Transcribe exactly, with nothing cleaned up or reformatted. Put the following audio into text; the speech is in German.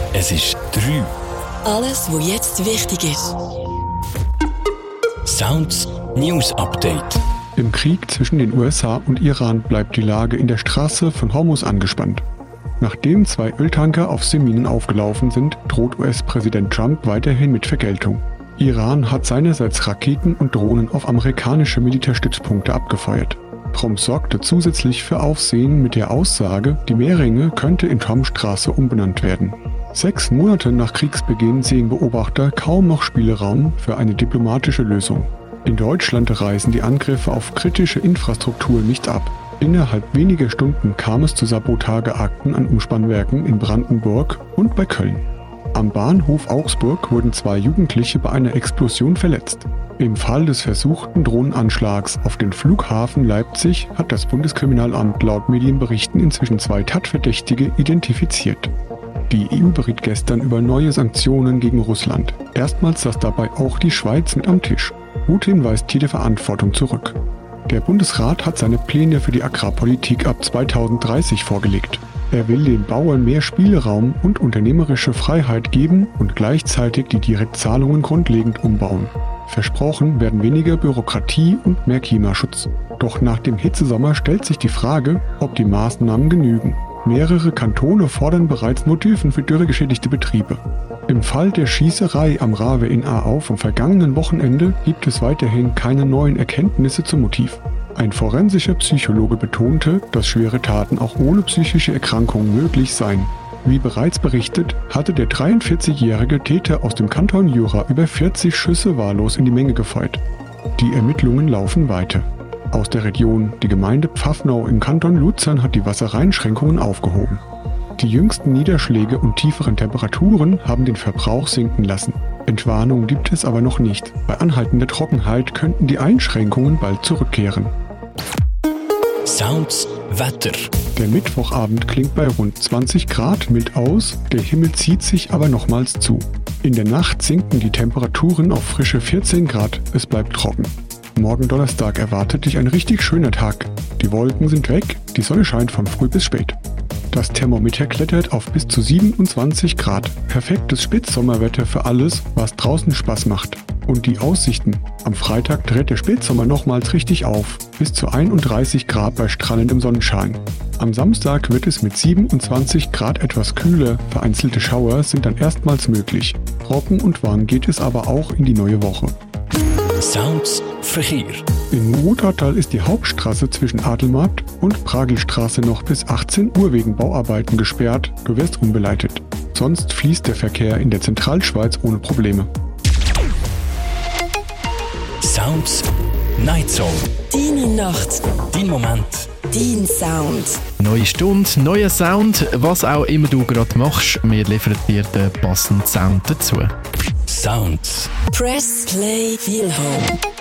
Es ist drei. Alles, was jetzt wichtig ist. Sounds News Update. Im Krieg zwischen den U S A und Iran bleibt die Lage in der Straße von Hormuz angespannt. Nachdem zwei Öltanker auf Seeminen aufgelaufen sind, droht U S-Präsident Trump weiterhin mit Vergeltung. Iran hat seinerseits Raketen und Drohnen auf amerikanische Militärstützpunkte abgefeuert. Trump sorgte zusätzlich für Aufsehen mit der Aussage, die Meerenge könnte in Trumpstraße umbenannt werden. Sechs Monate nach Kriegsbeginn sehen Beobachter kaum noch Spielraum für eine diplomatische Lösung. In Deutschland reißen die Angriffe auf kritische Infrastruktur nicht ab. Innerhalb weniger Stunden kam es zu Sabotageakten an Umspannwerken in Brandenburg und bei Köln. Am Bahnhof Augsburg wurden zwei Jugendliche bei einer Explosion verletzt. Im Fall des versuchten Drohnenanschlags auf den Flughafen Leipzig hat das Bundeskriminalamt laut Medienberichten inzwischen zwei Tatverdächtige identifiziert. Die E U beriet gestern über neue Sanktionen gegen Russland. Erstmals saß dabei auch die Schweiz mit am Tisch. Putin weist jede Verantwortung zurück. Der Bundesrat hat seine Pläne für die Agrarpolitik ab zweitausenddreißig vorgelegt. Er will den Bauern mehr Spielraum und unternehmerische Freiheit geben und gleichzeitig die Direktzahlungen grundlegend umbauen. Versprochen werden weniger Bürokratie und mehr Klimaschutz. Doch nach dem Hitzesommer stellt sich die Frage, ob die Maßnahmen genügen. Mehrere Kantone fordern bereits Nothilfen für dürregeschädigte Betriebe. Im Fall der Schießerei am Rave in Aarau vom vergangenen Wochenende gibt es weiterhin keine neuen Erkenntnisse zum Motiv. Ein forensischer Psychologe betonte, dass schwere Taten auch ohne psychische Erkrankung möglich seien. Wie bereits berichtet, hatte der dreiundvierzigjährige Täter aus dem Kanton Jura über vierzig Schüsse wahllos in die Menge gefeuert. Die Ermittlungen laufen weiter. Aus der Region, die Gemeinde Pfaffenau im Kanton Luzern hat die Wassereinschränkungen aufgehoben. Die jüngsten Niederschläge und tieferen Temperaturen haben den Verbrauch sinken lassen. Entwarnung gibt es aber noch nicht. Bei anhaltender Trockenheit könnten die Einschränkungen bald zurückkehren. Sounds Wetter. Der Mittwochabend klingt bei rund zwanzig Grad mild aus, der Himmel zieht sich aber nochmals zu. In der Nacht sinken die Temperaturen auf frische vierzehn Grad, es bleibt trocken. Morgen Donnerstag erwartet dich ein richtig schöner Tag. Die Wolken sind weg, die Sonne scheint von früh bis spät. Das Thermometer klettert auf bis zu siebenundzwanzig Grad. Perfektes Spätsommerwetter für alles, was draußen Spaß macht. Und die Aussichten. Am Freitag dreht der Spätsommer nochmals richtig auf. Bis zu einunddreißig Grad bei strahlendem Sonnenschein. Am Samstag wird es mit siebenundzwanzig Grad etwas kühler. Vereinzelte Schauer sind dann erstmals möglich. Trocken und warm geht es aber auch in die neue Woche. Sounds Verkehr. In Rudrattal ist die Hauptstraße zwischen Adelmarkt und Pragelstraße noch bis achtzehn Uhr wegen Bauarbeiten gesperrt, du wirst umgeleitet. Sonst fließt der Verkehr in der Zentralschweiz ohne Probleme. Sounds Night Song. Deine Nacht. Dein Moment. Dein Sound. Neue Stunde, neuer Sound. Was auch immer du gerade machst, wir liefern dir den passenden Sound dazu. Sounds. Press Play Feel Home.